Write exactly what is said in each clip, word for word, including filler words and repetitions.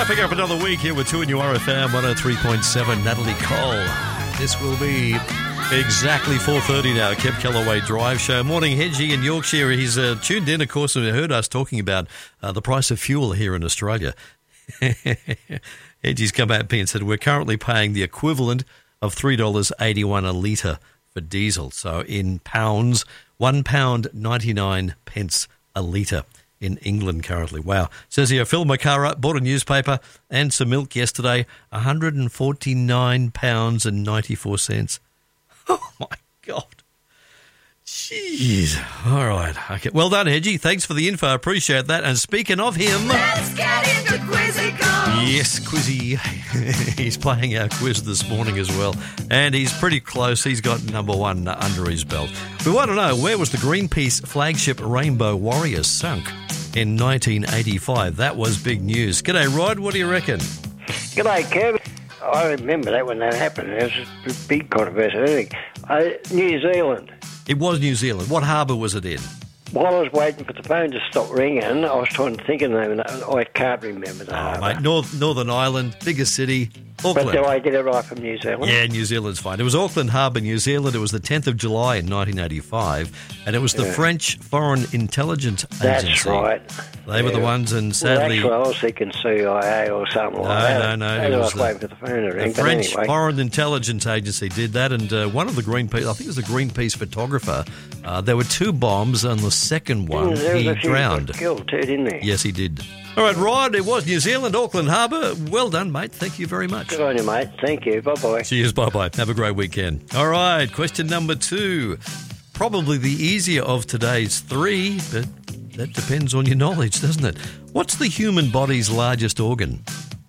Wrapping up another week here with two and U R F M one oh three point seven, Natalie Cole. This will be exactly four thirty now, Kev Kellaway Drive Show. Morning, Hedgie in Yorkshire. He's uh, tuned in, of course, and heard us talking about uh, the price of fuel here in Australia. Hedgie's come at me and said we're currently paying the equivalent of three dollars eighty-one a litre for diesel. So in pounds, one pound ninety-nine pence a litre in England currently. Wow. Says here, filled my car up, bought a newspaper and some milk yesterday, one hundred forty-nine pounds and ninety-four cents. Oh, my God. Jeez. All right. Okay. Well done, Hedgie. Thanks for the info. Appreciate that. And speaking of him... Let's get into Quizzical. Yes, Quizzy. He's playing our quiz this morning as well. And he's pretty close. He's got number one under his belt. We want to know, where was the Greenpeace flagship Rainbow Warrior sunk in nineteen eighty-five? That was big news. G'day, Rod. What do you reckon? G'day, Kev. I remember that when that happened. It was a big controversy. I think. Uh, New Zealand. It was New Zealand. What harbour was it in? While I was waiting for the phone to stop ringing, I was trying to think of the name. I can't remember the Oh, harbour. mate, North, Northern Ireland, biggest city, Auckland. But do I get it right from New Zealand? Yeah, New Zealand's fine. It was Auckland Harbour, New Zealand. It was the tenth of July in nineteen eighty-five, and it was the Yeah. French Foreign Intelligence That's Agency. right. They were the Yeah. ones, and sadly... Well, actually, I was thinking C I A or something No, like that. no, no, And it I was was the- waiting for the phone to The ring. But French anyway, Foreign Intelligence Agency did that, and uh, one of the Greenpeace, I think it was the Greenpeace photographer, uh, there were two bombs, and the second one, there was he a few drowned. got killed too, didn't there? Yes, he did. All right, Rod, it was New Zealand, Auckland Harbour. Well done, mate. Thank you very much. Good on you, mate. Thank you. Bye-bye. Cheers, bye-bye. Have a great weekend. All right, question number two. Probably the easier of today's three, but that depends on your knowledge, doesn't it? What's the human body's largest organ?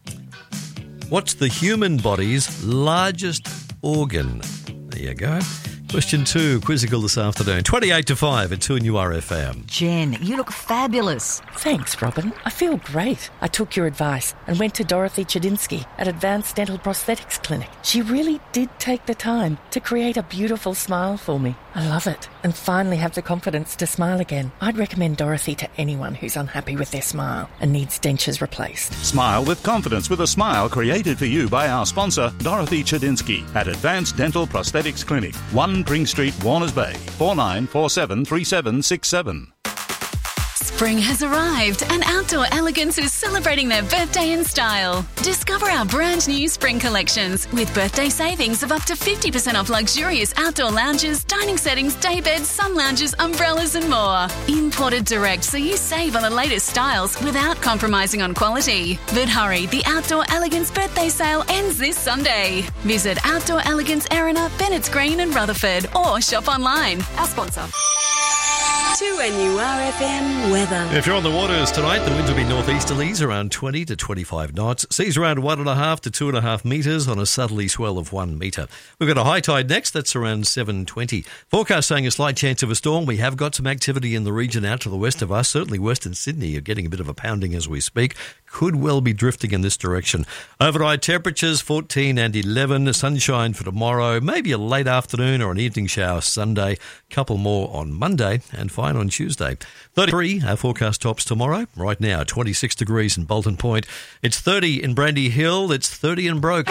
What's the human body's largest organ? There you go. Question two, Quizzical this afternoon. twenty-eight to five at two and U R F M. Jen, you look fabulous. Thanks, Robin. I feel great. I took your advice and went to Dorothy Chadinsky at Advanced Dental Prosthetics Clinic. She really did take the time to create a beautiful smile for me. I love it. And finally have the confidence to smile again. I'd recommend Dorothy to anyone who's unhappy with their smile and needs dentures replaced. Smile with confidence with a smile created for you by our sponsor, Dorothy Chadinsky, at Advanced Dental Prosthetics Clinic, one Pring Street, Warners Bay, four nine four seven three seven six seven. Spring has arrived and Outdoor Elegance is celebrating their birthday in style. Discover our brand new spring collections with birthday savings of up to fifty percent off luxurious outdoor lounges, dining settings, day beds, sun lounges, umbrellas and more. Imported direct so you save on the latest styles without compromising on quality. But hurry, the Outdoor Elegance birthday sale ends this Sunday. Visit Outdoor Elegance Erina, Bennett's Green and Rutherford or shop online. Our sponsor. two N U R F M weather. If you're on the waters tonight, the winds will be northeasterlies around twenty to twenty-five knots. Seas around one and a half to two and a half metres on a southerly swell of one metre. We've got a high tide next. That's around seven twenty. Forecast saying a slight chance of a storm. We have got some activity in the region out to the west of us. Certainly Western Sydney. You're getting a bit of a pounding as we speak. Could well be drifting in this direction. Overnight temperatures fourteen and eleven. Sunshine for tomorrow. Maybe a late afternoon or an evening shower Sunday. Couple more on Monday and fine on Tuesday. thirty-three, our forecast tops tomorrow. Right now, twenty-six degrees in Bolton Point. It's thirty in Brandy Hill. It's thirty in Broke.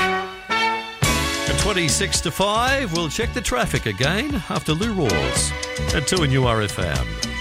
At twenty-six to five, we'll check the traffic again after Lou Rawls at two and U R F M.